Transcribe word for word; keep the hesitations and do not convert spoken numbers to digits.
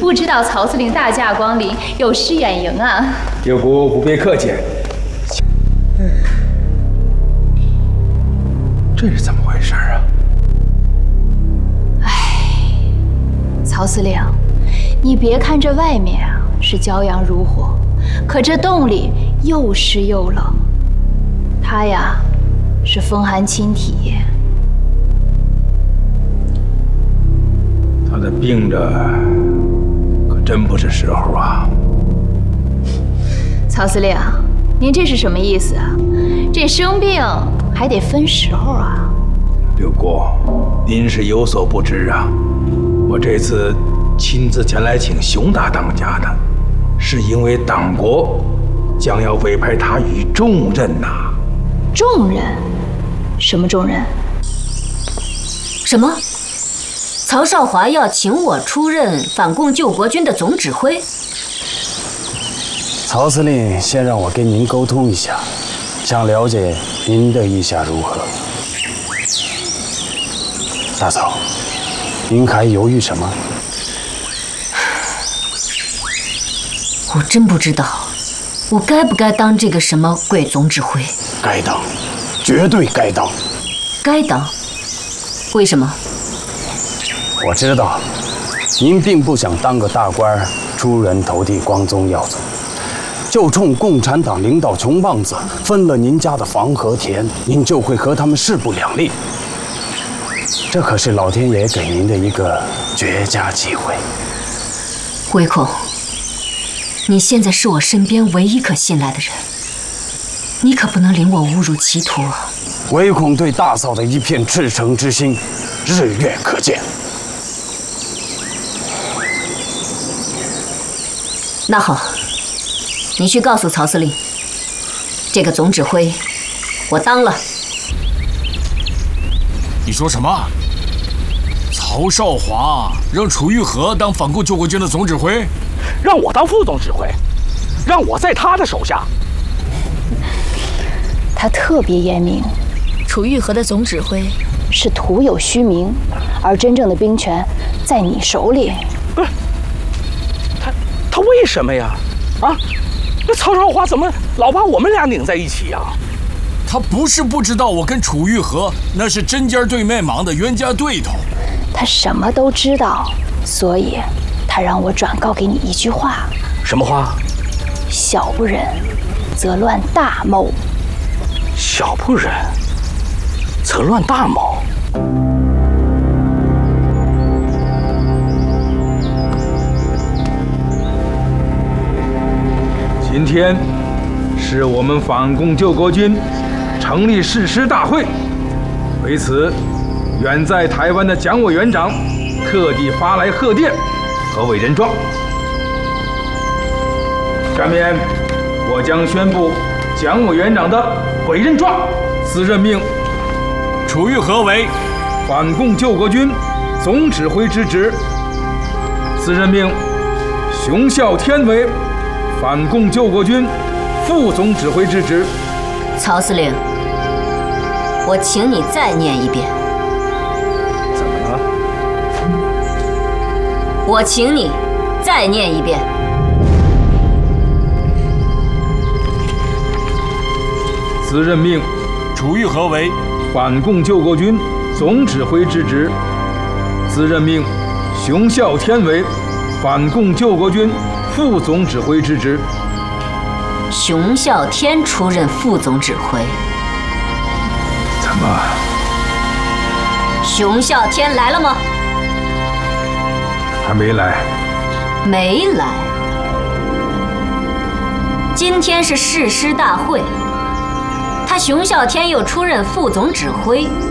不知道曹司令大驾光临，有失远迎啊。 六姑不必客气。这是怎么回事啊？ 唉，曹司令，你别看这外面啊是骄阳如火，可这洞里又湿又冷。他呀，是风寒侵体。 他的病着，可真不是时候啊！ 曹司令，您这是什么意思啊？这生病还得分时候啊！ 六姑，您是有所不知啊，我这次亲自前来请熊大当家的，是因为党国将要委派他与重任呐、啊。 重任？什么重任？ 什么？曹少华要请我出任反共救国军的总指挥？ 曹司令先让我跟您沟通一下，想了解您的意下如何？大嫂，您还犹豫什么？ 我真不知道，我该不该当这个什么鬼总指挥？ 该当，绝对该当。 该当？为什么？ 我知道，您并不想当个大官，出人头地，光宗耀祖。就冲共产党领导穷棒子分了您家的房和田，您就会和他们势不两立。这可是老天爷给您的一个绝佳机会。 唯恐，你现在是我身边唯一可信赖的人，你可不能领我误入歧途啊！ 唯恐对大嫂的一片赤诚之心，日月可见。 那好，你去告诉曹司令，这个总指挥我当了。 你说什么？曹少华让楚玉和当反共救国军的总指挥， 让我当副总指挥，让我在他的手下。 他特别严明， 楚玉和的总指挥是徒有虚名，而真正的兵权在你手里。 不是，他他为什么呀？啊，那曹少华怎么老把我们俩拧在一起呀？ 他不是不知道我跟楚玉和那是针尖对麦芒的冤家对头。 他什么都知道，所以他让我转告给你一句话。 什么话？ 小不忍则乱大谋。 小不忍则乱大谋。 今天是我们反共救国军成立誓师大会，为此，远在台湾的蒋委员长特地发来贺电和委任状。下面，我将宣布蒋委员长的委任状。自任命楚玉和为反共救国军总指挥之职。自任命熊啸天为反共救国军副总指挥之职。 曹司令，我请你再念一遍。 怎么了？ 我请你再念一遍。 自任命楚玉和为反共救国军总指挥之职。自任命熊啸天为反共救国军副总指挥之职。 熊啸天出任副总指挥。 怎么？ 熊啸天来了吗？ 还没来。 没来。今天是誓师大会，他熊啸天又出任副总指挥，